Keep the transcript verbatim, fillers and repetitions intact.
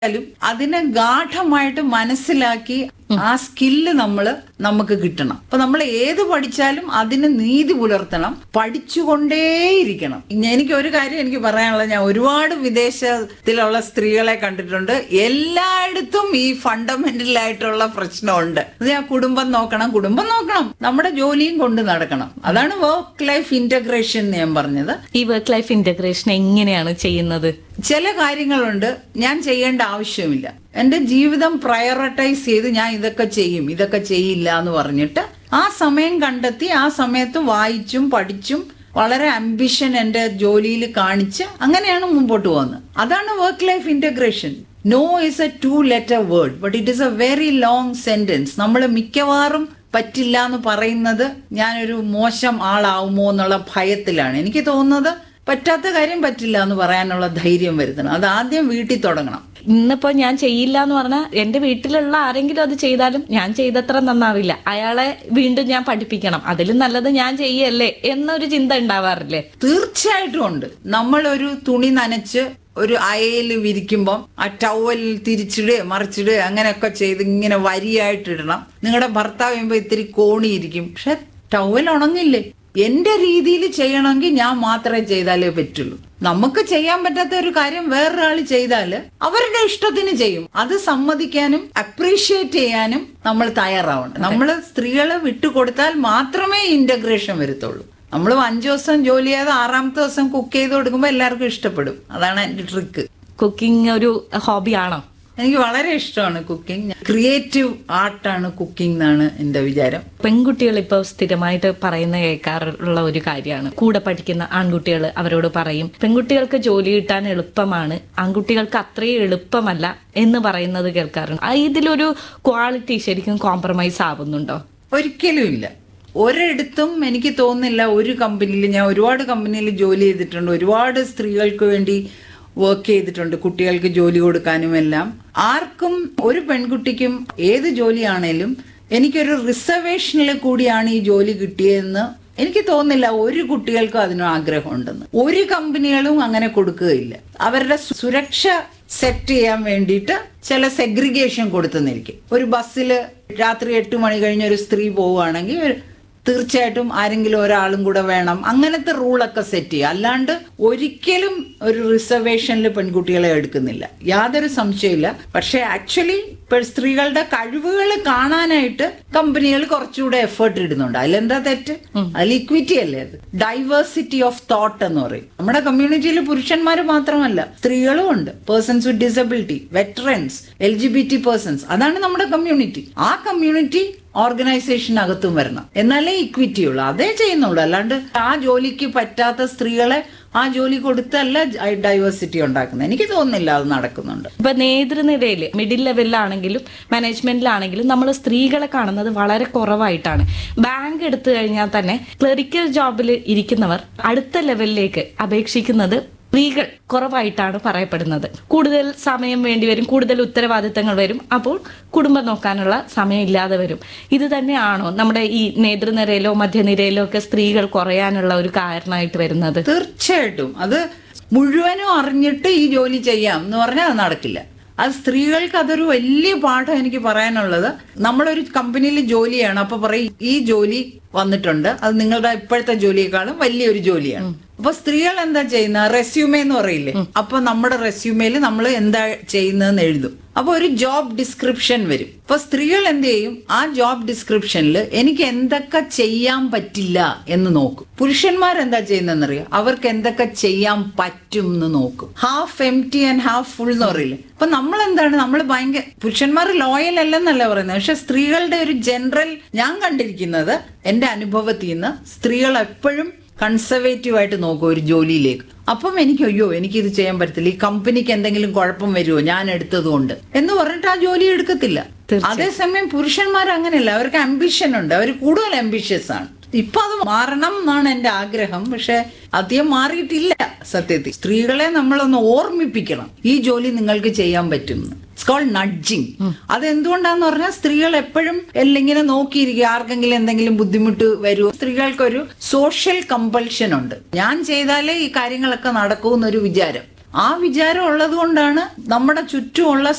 ാലും അതിനെ ഗാഠമായിട്ട് മനസ്സിലാക്കി ആ സ്കില്ല് നമ്മള് നമുക്ക് കിട്ടണം. അപ്പൊ നമ്മൾ ഏത് പഠിച്ചാലും അതിന് നീതി പുലർത്തണം, പഠിച്ചുകൊണ്ടേയിരിക്കണം. എനിക്ക് ഒരു കാര്യം എനിക്ക് പറയാനുള്ളത്, ഞാൻ ഒരുപാട് വിദേശത്തിലുള്ള സ്ത്രീകളെ കണ്ടിട്ടുണ്ട്. എല്ലായിടത്തും ഈ ഫണ്ടമെന്റൽ ആയിട്ടുള്ള പ്രശ്നമുണ്ട്. ഞാൻ കുടുംബം നോക്കണം കുടുംബം നോക്കണം നമ്മുടെ ജോലിയും കൊണ്ട് നടക്കണം. അതാണ് വർക്ക് ലൈഫ് ഇന്റഗ്രേഷൻ ഞാൻ പറഞ്ഞത്. ഈ വർക്ക് ലൈഫ് ഇന്റഗ്രേഷൻ എങ്ങനെയാണ് ചെയ്യുന്നത്? ചില കാര്യങ്ങളുണ്ട് ഞാൻ ചെയ്യേണ്ട ആവശ്യമില്ല. എന്റെ ജീവിതം പ്രയോറിറ്റൈസ് ചെയ്ത് ഞാൻ ഇതൊക്കെ ചെയ്യും ഇതൊക്കെ ചെയ്യില്ല എന്ന് പറഞ്ഞിട്ട് ആ സമയം കണ്ടെത്തി ആ സമയത്ത് വായിച്ചും പഠിച്ചും വളരെ അംബിഷൻ എന്റെ ജോലിയിൽ കാണിച്ച് അങ്ങനെയാണ് മുമ്പോട്ട് പോകുന്നത്. അതാണ് work life integration. No is A two letter word but it is A very long sentence. നമ്മൾ മിക്കവാറും പറ്റില്ല എന്ന് പറയുന്നത് ഞാനൊരു മോശം ആളാവുമോ എന്നുള്ള ഭയത്തിലാണ്. എനിക്ക് തോന്നുന്നത് പറ്റാത്ത കാര്യം പറ്റില്ല എന്ന് പറയാനുള്ള ധൈര്യം വരുത്തണം. അത് ആദ്യം വീട്ടിൽ തുടങ്ങണം. ഇന്നിപ്പോ ഞാൻ ചെയ്യില്ല എന്ന് പറഞ്ഞാൽ എന്റെ വീട്ടിലുള്ള ആരെങ്കിലും അത് ചെയ്താലും ഞാൻ ചെയ്തത്ര നന്നാവില്ല, അയാളെ വീണ്ടും ഞാൻ പഠിപ്പിക്കണം, അതിലും നല്ലത് ഞാൻ ചെയ്യല്ലേ എന്നൊരു ചിന്ത ഉണ്ടാവാറില്ലേ? തീർച്ചയായിട്ടും ഉണ്ട്. നമ്മളൊരു തുണി നനച്ച് ഒരു അയയിൽ വിരിക്കുമ്പോൾ ആ ടവൽ തിരിച്ചിടുക മറിച്ചിടുക അങ്ങനെയൊക്കെ ചെയ്ത് ഇങ്ങനെ വരിയായിട്ടിടണം. നിങ്ങളുടെ ഭർത്താവ് ചെയ്യുമ്പോൾ ഇത്തിരി കോണിയിരിക്കും, പക്ഷെ ടവൽ ഉണങ്ങില്ലേ. എന്റെ രീതിയിൽ ചെയ്യണമെങ്കിൽ ഞാൻ മാത്രമേ ചെയ്താലേ പറ്റുള്ളൂ. നമുക്ക് ചെയ്യാൻ പറ്റാത്ത ഒരു കാര്യം വേറൊരാൾ ചെയ്താല് അവരുടെ ഇഷ്ടത്തിന് ചെയ്യും. അത് സമ്മതിക്കാനും അപ്രീഷിയേറ്റ് ചെയ്യാനും നമ്മൾ തയ്യാറാവണം. നമ്മള് സ്ത്രീകളെ വിട്ടുകൊടുത്താൽ മാത്രമേ ഇന്റഗ്രേഷൻ വരത്തുള്ളൂ. നമ്മൾ അഞ്ചു ദിവസം ജോലി ചെയ്ത് ആറാമത്തെ ദിവസം കുക്ക് ചെയ്ത് കൊടുക്കുമ്പോൾ എല്ലാവർക്കും ഇഷ്ടപ്പെടും. അതാണ് എന്റെ ട്രിക്ക്. കുക്കിംഗ് ഒരു ഹോബിയാണോ? എനിക്ക് വളരെ ഇഷ്ടമാണ് കുക്കിംഗ്. ക്രിയേറ്റീവ് ആർട്ടാണ് കുക്കിംഗ് എന്നാണ് എന്റെ വിചാരം. പെൺകുട്ടികൾ ഇപ്പൊ സ്ഥിരമായിട്ട് പറയുന്ന കേൾക്കാറുള്ള ഒരു കാര്യമാണ്, കൂടെ പഠിക്കുന്ന ആൺകുട്ടികൾ അവരോട് പറയും പെൺകുട്ടികൾക്ക് ജോലി കിട്ടാൻ എളുപ്പമാണ്, ആൺകുട്ടികൾക്ക് അത്രയും എളുപ്പമല്ല എന്ന് പറയുന്നത് കേൾക്കാറുണ്ട്. ഇതിലൊരു ക്വാളിറ്റി ശരിക്കും കോംപ്രമൈസ് ആവുന്നുണ്ടോ? ഒരിക്കലും ഇല്ല. ഒരിടത്തും എനിക്ക് തോന്നുന്നില്ല. ഒരു കമ്പനിയിൽ, ഞാൻ ഒരുപാട് കമ്പനിയിൽ ജോലി ചെയ്തിട്ടുണ്ട്, ഒരുപാട് സ്ത്രീകൾക്ക് വേണ്ടി വർക്ക് ചെയ്തിട്ടുണ്ട്, കുട്ടികൾക്ക് ജോലി കൊടുക്കാനും എല്ലാം. ആർക്കും ഒരു പെൺകുട്ടിക്കും ഏത് ജോലിയാണേലും എനിക്കൊരു റിസർവേഷനിൽ കൂടിയാണ് ഈ ജോലി കിട്ടിയതെന്ന് എനിക്ക് തോന്നുന്നില്ല ഒരു കുട്ടികൾക്കും അതിന് ആഗ്രഹം ഉണ്ടെന്ന്. ഒരു കമ്പനികളും അങ്ങനെ കൊടുക്കുകയില്ല. അവരുടെ സുരക്ഷ സെറ്റ് ചെയ്യാൻ വേണ്ടിയിട്ട് ചില സെഗ്രിഗേഷൻ കൊടുത്തെന്നിരിക്കും. ഒരു ബസ്സിൽ രാത്രി എട്ട് മണി കഴിഞ്ഞ് ഒരു സ്ത്രീ പോവുകയാണെങ്കിൽ തീർച്ചയായിട്ടും ആരെങ്കിലും ഒരാളും കൂടെ വേണം, അങ്ങനത്തെ റൂളൊക്കെ സെറ്റ് ചെയ്യുക. അല്ലാണ്ട് ഒരിക്കലും ഒരു റിസർവേഷനിൽ പെൺകുട്ടികളെ എടുക്കുന്നില്ല, യാതൊരു സംശയമില്ല. പക്ഷെ ആക്ച്വലി സ്ത്രീകളുടെ കഴിവുകൾ കാണാനായിട്ട് കമ്പനികൾ കുറച്ചുകൂടെ എഫേർട്ട് ഇടുന്നുണ്ട്. അതിലെന്താ തെറ്റ്? അതിൽ ഇക്വിറ്റി അല്ലേ അത്. ഡൈവേഴ്സിറ്റി ഓഫ് തോട്ട് എന്ന് പറയും. നമ്മുടെ കമ്മ്യൂണിറ്റിയിൽ പുരുഷന്മാർ മാത്രമല്ല സ്ത്രീകളും ഉണ്ട്. Persons with disability, veterans, L G B T persons, അതാണ് നമ്മുടെ കമ്മ്യൂണിറ്റി. ആ കമ്മ്യൂണിറ്റി ഓർഗനൈസേഷനകത്തും വരണം, എന്നാലേ ഇക്വിറ്റി ഉള്ളൂ. അതേ ചെയ്യുന്നുള്ളൂ. അല്ലാണ്ട് ആ ജോലിക്ക് പറ്റാത്ത സ്ത്രീകളെ ആ ജോലി കൊടുത്തല്ല ഡൈവേഴ്സിറ്റി ഉണ്ടാക്കുന്നത്. എനിക്ക് തോന്നുന്നില്ല അത് നടക്കുന്നുണ്ട്. ഇപ്പൊ നേതൃനിരയില് മിഡിൽ ലെവലിലാണെങ്കിലും മാനേജ്മെന്റിലാണെങ്കിലും നമ്മൾ സ്ത്രീകളെ കാണുന്നത് വളരെ കുറവായിട്ടാണ്. ബാങ്ക് എടുത്തു കഴിഞ്ഞാൽ തന്നെ ക്ലറിക്കൽ ജോബിൽ ഇരിക്കുന്നവർ അടുത്ത ലെവലിലേക്ക് അപേക്ഷിക്കുന്നത് സ്ത്രീകൾ കുറവായിട്ടാണ് പറയപ്പെടുന്നത്. കൂടുതൽ സമയം വേണ്ടി വരും, കൂടുതൽ ഉത്തരവാദിത്തങ്ങൾ വരും, അപ്പോൾ കുടുംബം നോക്കാനുള്ള സമയം ഇല്ലാതെ വരും. ഇത് തന്നെയാണോ നമ്മുടെ ഈ നേതൃനിരയിലോ മധ്യനിരയിലോ ഒക്കെ സ്ത്രീകൾ കുറയാനുള്ള ഒരു കാരണമായിട്ട് വരുന്നത്? തീർച്ചയായിട്ടും. അത് മുഴുവനും അറിഞ്ഞിട്ട് ഈ ജോലി ചെയ്യാം എന്ന് പറഞ്ഞാൽ അത് നടക്കില്ല. അത് സ്ത്രീകൾക്ക് അതൊരു വലിയ പാഠം. എനിക്ക് പറയാനുള്ളത്, നമ്മളൊരു കമ്പനിയിൽ ജോലി ചെയ്യണം, അപ്പൊ പറയും ഈ ജോലി വന്നിട്ടുണ്ട്, അത് നിങ്ങളുടെ ഇപ്പോഴത്തെ ജോലിയെക്കാളും വലിയൊരു ജോലിയാണ്. അപ്പൊ സ്ത്രീകൾ എന്താ ചെയ്യുന്ന, റെസ്യൂമേ എന്ന് പറയില്ലേ, അപ്പൊ നമ്മുടെ റെസ്യൂമേയിൽ നമ്മൾ എന്താ ചെയ്യുന്നതെന്ന് എഴുതും. അപ്പൊ ഒരു ജോബ് ഡിസ്ക്രിപ്ഷൻ വരും. അപ്പൊ സ്ത്രീകൾ എന്ത് ചെയ്യും, ആ ജോബ് ഡിസ്ക്രിപ്ഷനിൽ എനിക്ക് എന്തൊക്കെ ചെയ്യാൻ പറ്റില്ല എന്ന് നോക്കും. പുരുഷന്മാർ എന്താ ചെയ്യുന്നതെന്നറിയാം, അവർക്ക് എന്തൊക്കെ ചെയ്യാൻ പറ്റും എന്ന് നോക്കും. Half empty and half full എന്ന് പറയില്ലേ. അപ്പൊ നമ്മൾ എന്താണ്, നമ്മൾ ഭയങ്കര പുരുഷന്മാർ ലോയൽ അല്ലെന്നല്ല പറയുന്നത്, പക്ഷെ സ്ത്രീകളുടെ ഒരു ജനറൽ ഞാൻ കണ്ടിരിക്കുന്നത് എന്റെ അനുഭവത്തിൽ നിന്ന്, സ്ത്രീകൾ എപ്പോഴും കൺസർവേറ്റീവ് ആയിട്ട് നോക്കും ഒരു ജോലിയിലേക്ക്. അപ്പം എനിക്ക് അയ്യോ എനിക്കിത് ചെയ്യാൻ പറ്റത്തില്ല, ഈ കമ്പനിക്ക് എന്തെങ്കിലും കുഴപ്പം വരുമോ ഞാൻ എടുത്തത് കൊണ്ട് എന്ന് പറഞ്ഞിട്ട് ആ ജോലി എടുക്കത്തില്ല. അതേസമയം പുരുഷന്മാർ അങ്ങനെയല്ല, അവർക്ക് അംബിഷൻ ഉണ്ട്, അവർ കൂടുതൽ അംബിഷ്യസ് ആണ്. ഇപ്പൊ അത് മാറണം എന്നാണ് എന്റെ ആഗ്രഹം. പക്ഷെ അധികം മാറിയിട്ടില്ല സത്യത്തിൽ. സ്ത്രീകളെ നമ്മളൊന്ന് ഓർമ്മിപ്പിക്കണം, ഈ ജോലി നിങ്ങൾക്ക് ചെയ്യാൻ പറ്റും. It's called nudging. അത് എന്തുകൊണ്ടാന്ന് പറഞ്ഞാൽ സ്ത്രീകൾ എപ്പോഴും എല്ലാം ഇങ്ങനെ നോക്കിയിരിക്കുക, ആർക്കെങ്കിലും എന്തെങ്കിലും ബുദ്ധിമുട്ട് വരുമോ. സ്ത്രീകൾക്കൊരു സോഷ്യൽ കമ്പൽഷൻ ഉണ്ട്, ഞാൻ ചെയ്താലേ ഈ കാര്യങ്ങളൊക്കെ നടക്കൂ എന്നൊരു വിചാരം. ആ വിചാരം ഉള്ളത് കൊണ്ടാണ് നമ്മുടെ ചുറ്റുമുള്ള